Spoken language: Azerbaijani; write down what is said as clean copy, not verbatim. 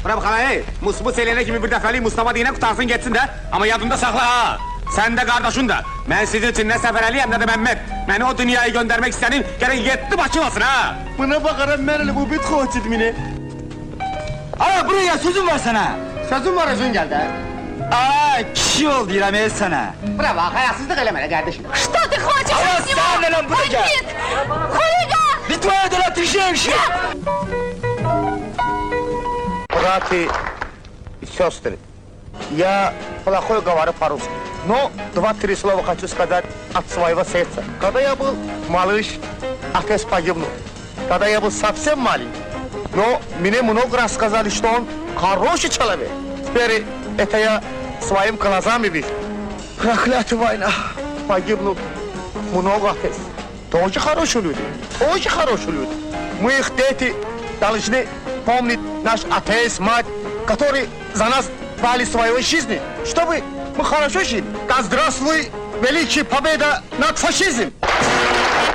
Bura bax, mus eləyənə kimi bir dəfəlik Mustafa deyinə qutarsın geçsin də. Amma yadında saxla ha. Sən də qardaşın da. Mən sizin üçün nə Səfərəliyəm, nə də Məmməd. Məni o dünyayı göndərmək istədim, gərək 7 başım olsun ha. Buna bakaram mən elə bu bit xoçidmini. Aa, buraya sözüm var sana. Sözüm var, özün gel də. Aa, kişi ol deyirəm sana. Bura bax, hayasızlıq eləmə qardaşım. Что ты хочешь от него? Оставь нам бургер. Бандит! Хулиган! Битва de la tricherie. Браты и сестры, я плохой говорю по-русски, но 2-3 слова хочу сказать от своего сердца. Когда я был малыш, отец погибнул. Когда я был совсем маленький, но мне много раз сказали, что он хороший человек. Теперь это я своими глазами вижу. Проклятая война, погибнул много отец. Тоже хорошие люди, очень хорошие люди. Мы их дети должны помнить наш отец, мать, которые за нас дали свою жизнь, чтобы мы хорошо жили. Да здравствуй, великая победа над фашизмом!